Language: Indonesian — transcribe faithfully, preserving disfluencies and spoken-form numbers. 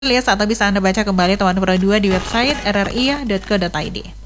list atau bisa Anda baca kembali Teman Pro dua di website r r i dot co dot i d.